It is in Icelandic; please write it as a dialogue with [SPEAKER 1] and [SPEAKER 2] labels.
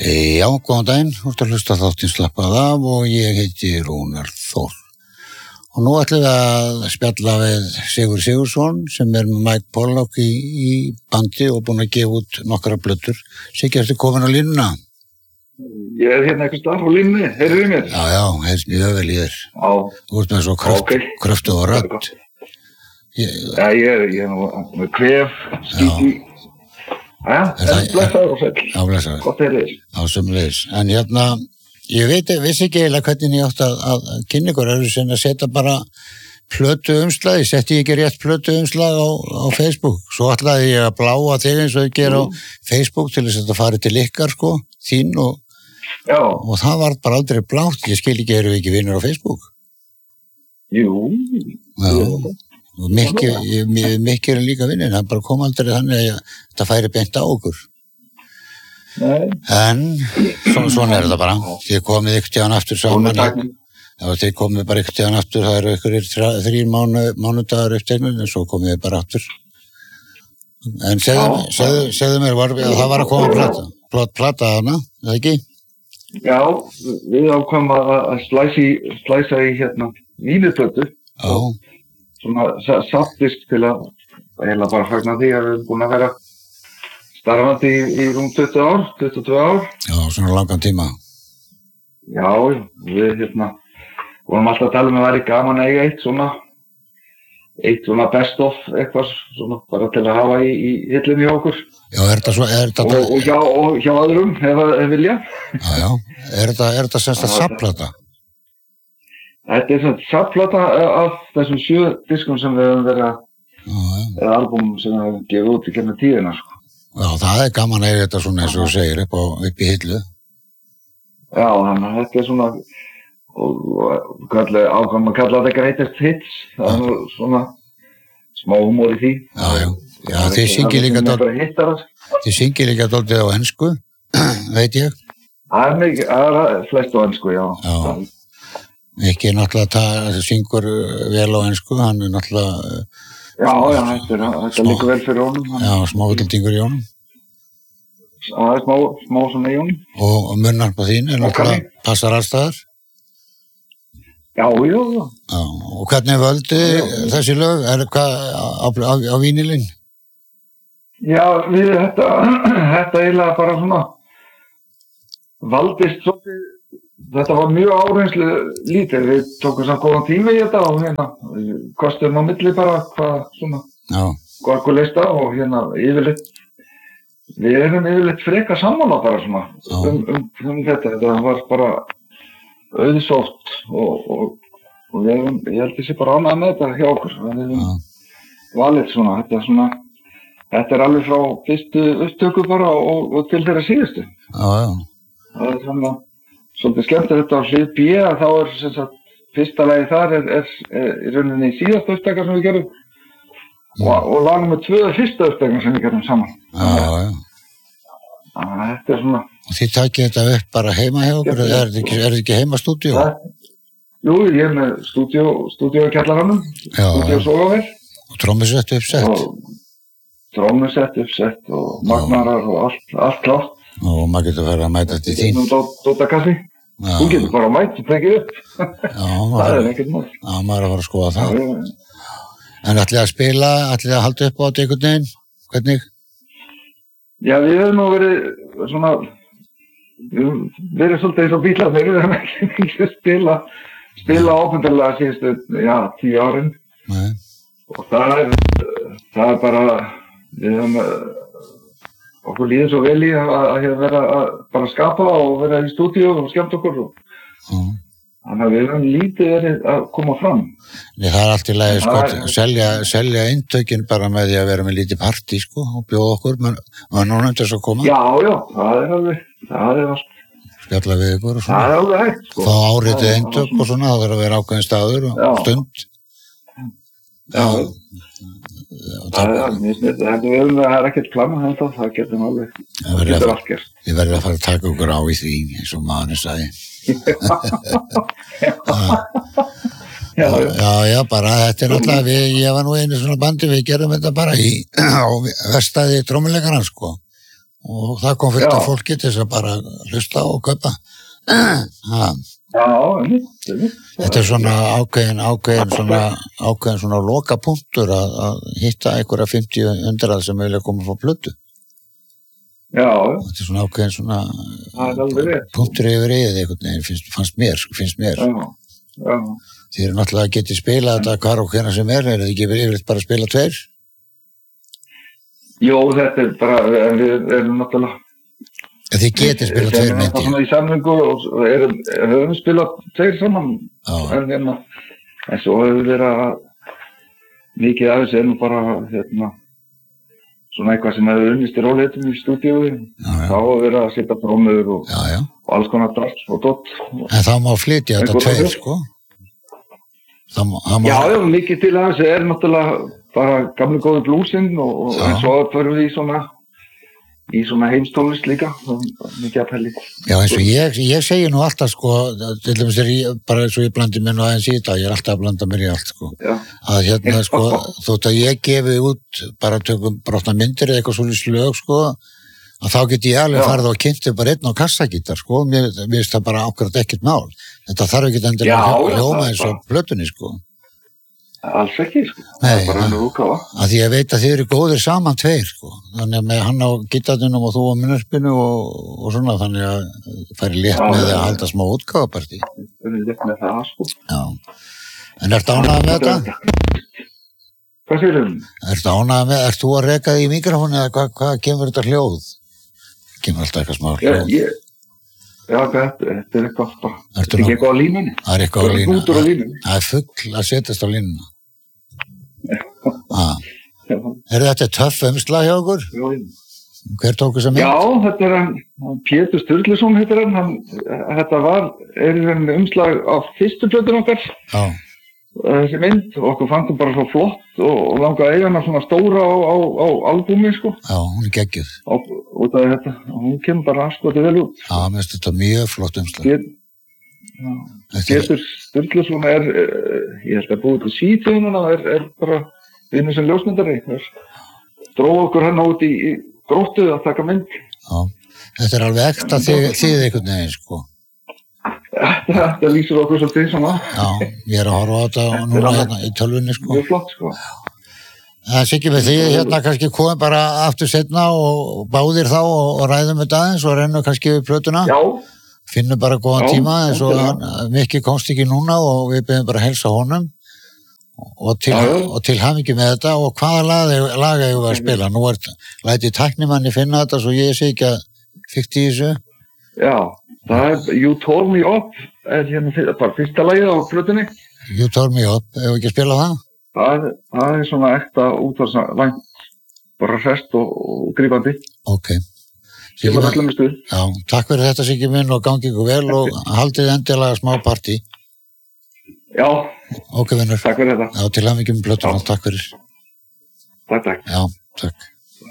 [SPEAKER 1] Já, góðan daginn, þú ert að hlusta þáttinn Slappað af og ég heiti Rúnar Þór. Og nú ætlum við að spjalla við Sigur Sigursson sem með Mike Pollock í bandi og búinn að gefa út nokkra plötur. Sigur, ertu komin á línuna?
[SPEAKER 2] Ég hérna eitthvað starf á línunni, heyrðu mér?
[SPEAKER 1] Já, heyrðu mjög vel í þér.
[SPEAKER 2] Já.
[SPEAKER 1] Þú ert með svo kröftu og rödd.
[SPEAKER 2] Já, ég er nú með kvef, skíti. Blessaður og sæll.
[SPEAKER 1] Já, blessaður.
[SPEAKER 2] Gott er þér.
[SPEAKER 1] Já, sömuleiðis. En ég vissi ekki eiginlega hvernig ég átti að kynna ykkur, að setja bara plötu umslag, ég setti ekki rétt plötu umslag á Facebook, svo ætlaði ég að bláa þig eins og ég gera á Facebook til þess að þetta fari til ykkar, sko, þín og það var bara aldrei blátt, ég skil ekki, erum við ekki vinnur á Facebook?
[SPEAKER 2] Jú.
[SPEAKER 1] Já, og mikið er líka vinnir, það bara kom aldrei þannig að þetta færi beint á okkur.
[SPEAKER 2] Nei.
[SPEAKER 1] En svona er þetta bara, þið komið ykkur tíðan aftur saman. Já, þið komið bara ykkur tíðan aftur, það eru ykkur 3 mánudagar upptegnir, en svo komið þið bara aftur. En segðu mér, það var að koma plata hana, eða ekki?
[SPEAKER 2] Já, við ákvæmum að slæsa í víniplötu.
[SPEAKER 1] Já.
[SPEAKER 2] Svona sattist til að heila bara fagna því að við erum búin að vera starfandi í rúm 22 ár.
[SPEAKER 1] Já, svona langan tíma.
[SPEAKER 2] Já, við vorum alltaf að tala um að væri gaman að eiga eitt svona best of eitthvað svona bara til að hafa í hillum hjá okkur.
[SPEAKER 1] Já, er þetta
[SPEAKER 2] og hjá öðrum ef vilja.
[SPEAKER 1] Já, er þetta semst að safnplata?
[SPEAKER 2] Þetta er svona safnplata af þessum 7 diskum sem við höfum verið eða albúm sem við höfum gefið út í kemur tíðina, sko.
[SPEAKER 1] Já, það er gaman að eiga þetta svona eins og þú segir upp í hillu. Já,
[SPEAKER 2] þannig að þetta er svona ákvæm að kalla þetta greatest hits, það er nú svona smá humor í því.
[SPEAKER 1] Já, þið syngir líka dálítið á ensku, veit ég.
[SPEAKER 2] Það er flest á ensku, já.
[SPEAKER 1] Ekki náttúrulega syngur vel á ensku, hann er náttúrulega...
[SPEAKER 2] Já, þetta líka vel fyrir honum.
[SPEAKER 1] Já, smá vildingur í honum.
[SPEAKER 2] Það er smá svona í honum.
[SPEAKER 1] Og munnarpa þín er náttúrulega passar allstaðar?
[SPEAKER 2] Já.
[SPEAKER 1] Já, og hvernig völdu þessi lög? Er eitthvað á vínilinn?
[SPEAKER 2] Já, við þetta eiginlega bara svona valdist svolítið. Þetta var mjög áreynslu lítið, við tókum samt góðan tíma í þetta og kostuðum á milli bara hvað leista og yfirleitt, við erum yfirleitt freka sammála bara svona þetta var bara auðsótt og ég held þessi bara ánægð með þetta hjá okkur, við erum valið svona, þetta er alveg frá fyrstu upptöku bara og til þeirra síðustu. Það er svona svolítið skemmt að þetta á hlið B að þá er sem sagt fyrsta lagi þar er í rauninni síðasta upptaka sem við gerum og lag nummer 2 er fyrsta upptaka sem við gerum saman. Þannig að þetta er svona.
[SPEAKER 1] Og þið takið þetta upp bara heima hjá okkur, er þetta ekki heima stúdíó?
[SPEAKER 2] Jú, ég er með stúdíó í kjallaranum, stúdíó Sógavél.
[SPEAKER 1] Og trommusett uppsett?
[SPEAKER 2] Trommusett uppsett og magnarar og allt klárt.
[SPEAKER 1] Og maður getur verið að mæta til þín.
[SPEAKER 2] Dótakassi. Þú getur bara að mæta og tekið upp. Það er ekkert mál.
[SPEAKER 1] Já, maður er að fara að skoða það. En ætlið að spila, ætlið að halda upp á þetta einhvern veginn? Hvernig?
[SPEAKER 2] Já, við hefum nú verið svona, svolítið eins og bílarnir, við hefum ekki spila ópendarlega síðustu, 10 árin.
[SPEAKER 1] Nei.
[SPEAKER 2] Og það er bara, við hefum okkur líður svo vel í að vera að bara skapa og vera í stúdíu og skemmt okkur þannig að við erum lítið verið að koma fram.
[SPEAKER 1] Nei, það er allt í lagi selja inntökin bara með því að vera með lítið partí og bjóða okkur og núna þess að koma.
[SPEAKER 2] Já, það er allt.
[SPEAKER 1] Spjalla við ykkur og svona.
[SPEAKER 2] Það er alveg hægt.
[SPEAKER 1] Þá áritið eintök og svona, það þarf að vera ákveðin staður og stund.
[SPEAKER 2] Já. Það er ekkert planað þetta, það getum alveg, það getur allt gert.
[SPEAKER 1] Ég verði að fara að taka okkur á í því, eins og maðurinn sagði. Já, bara þetta er náttúrulega, ég var nú einu svona bandi, við gerum þetta bara á verkstæði trommuleikara, og það kom fullt af fólki til þess að bara hlusta og kaupa. Þetta svona ákveðin svona lokapunktur að hitta einhverja 50 sem vilja koma frá plötu.
[SPEAKER 2] Já.
[SPEAKER 1] Þetta svona ákveðin svona punktur yfir einhvern veginn, finnst mér.
[SPEAKER 2] Já.
[SPEAKER 1] Þið eru náttúrulega að geti spila þetta hvar og hvernig sem er þið ekki yfirleitt bara að spila 2?
[SPEAKER 2] Jó, þetta bara, við erum náttúrulega...
[SPEAKER 1] Þið getið spila 2 myndi?
[SPEAKER 2] Það er svona í samlingu og höfum spilað 2 saman. En svo hefur verið að mikið af þessu bara, svona eitthvað sem hefur unnist í róleitum í stúdíói. Þá hefur verið að setja trómur og alls konar drast og dott.
[SPEAKER 1] En þá má flytja þetta 2, sko?
[SPEAKER 2] Já, mikið til að þessu náttúrulega bara gamli góði blúsinn og svo förum við í svona heimstónlist líka, mikið appelli.
[SPEAKER 1] Já, eins og ég segi nú alltaf, sko, til dæmis bara eins og ég blandi mér nú aðeins í þetta, ég alltaf að blanda mér í allt, sko.
[SPEAKER 2] Já.
[SPEAKER 1] Að sko, þótt að ég gefi út, bara tökum brotna myndir eða eitthvað svolítið lög, sko, að þá get ég alveg farið og kynnti bara einn á kassagítar, sko, mér finnst það bara ákveðat ekkert mál. Þetta þarf ekki endilega hljóma eins og plötunni, sko.
[SPEAKER 2] Alls ekki, sko.
[SPEAKER 1] Nei,
[SPEAKER 2] bara hann útgáfa.
[SPEAKER 1] Að því ég veit að þið eru góðir saman 2, sko. Þannig að með hann á gítarnum og þú á munnurspinu og svona, þannig að færi létt með að halda smá útgáfapartí.
[SPEAKER 2] Það er létt með það, sko.
[SPEAKER 1] Já. En ertu ánægð með þetta?
[SPEAKER 2] Hvað segir þau?
[SPEAKER 1] Ertu ánægð með, ert þú að reka því í mikrofónu eða hvað kemur þetta hljóð? Kemur alltaf eitthvað smá hljóð.
[SPEAKER 2] Já, þetta er eitthvað bara. Þetta er eitthvað á línunni.
[SPEAKER 1] Það er eitthvað á línunni.
[SPEAKER 2] Út úr á línunni.
[SPEAKER 1] Það er fugl að setjast á línuna. Þetta töff umslag hjá okkur? Hver tók þess að mynd?
[SPEAKER 2] Já, þetta er Pétur Sturluson heitir hann. Þetta er umslag á fyrstu plötun okkar.
[SPEAKER 1] Já.
[SPEAKER 2] Þessi mynd og okkur fannst hún bara svo flott og langaði eiga hana svona stóra á albúmi, sko.
[SPEAKER 1] Já, hún er geggjuð.
[SPEAKER 2] Út af þetta, hún kemur bara aðskotið vel út.
[SPEAKER 1] Já, mér finnst þetta mjög flott umslag.
[SPEAKER 2] Pétur Sturluson ég held að búið til Svíþjóðuna, er bara vinur sem ljósmyndari. Dróð okkur hann út í gróttu að taka mynd.
[SPEAKER 1] Já, þetta er alveg ekta þið einhvern veginn, sko.
[SPEAKER 2] Þetta lýsir okkur svolítið svona.
[SPEAKER 1] Já, ég er að horfa á þetta núna hérna í tölvunni, sko.
[SPEAKER 2] Mjög flott, sko.
[SPEAKER 1] Það sé ekki með því hérna kannski komum bara aftur seinna og báðir þá og ræðum þetta aðeins og rennum kannski við plötuna.
[SPEAKER 2] Já.
[SPEAKER 1] Finnum bara góðan tíma eins og Mikki komst ekki núna og við byrjum bara að helsa honum og til hamingju með þetta og hvaða lag eigum við að spila? Nú lætið tæknimanni finna þetta svo ég sé ekki að fikti í þessu.
[SPEAKER 2] Já, það er You Tore Me Up hérna bara fyrsta lagið á plötunni.
[SPEAKER 1] You Tore Me Up, hefur ekki að spila það?
[SPEAKER 2] Það er svona ekta útvarsvænt, bara hrest og grípandi.
[SPEAKER 1] Ok.
[SPEAKER 2] Ég var allir með stuð.
[SPEAKER 1] Já, takk fyrir þetta Siggi minn og gangi ykkur vel og haldið endilega smá partí.
[SPEAKER 2] Já.
[SPEAKER 1] Ok, vinnur.
[SPEAKER 2] Takk fyrir þetta.
[SPEAKER 1] Já, til hamingju með plötuna, takk fyrir.
[SPEAKER 2] Takk.
[SPEAKER 1] Já, takk.